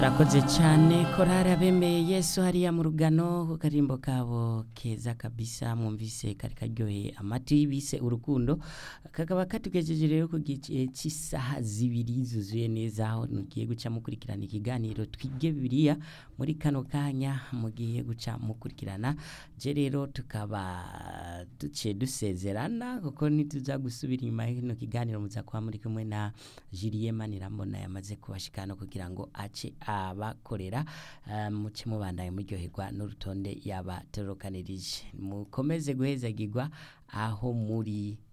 Rakoze cyane korari abemeye Yesu hariya mu rugano ku karimbo kabo keza kabisa mwumvise kari karyoheye amati bise urukundo kakaba katugejeje rero ku gice cy'isaha zibiri zuzuye neza aho nugiye guca mukurikirana ikiganiro twige bibiliya muri kano kanya mugiye guca mukurikirana je rero tukaba duce dusezerana kuko nituza gusubira inyuma y'ino kiganiro muza kwa muri kumwe na Julien Manirambona yamaze kubashikana kugira ngo ace abakorera muce mubandaye muryoherwa n'urutonde yabaterokanirije mukomeze guhezagirwa aho muri